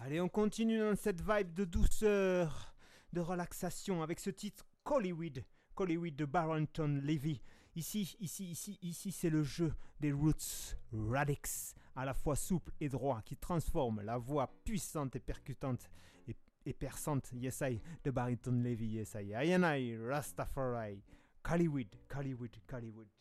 Allez, on continue dans cette vibe de douceur, de relaxation avec ce titre Collyweed de Barrington Levy. Ici, c'est le jeu des roots radix, à la fois souple et droit, qui transforme la voix puissante et percutante et perçante, yes I, de Barrington Levy, yes I, I and I, Rastafari, Collyweed.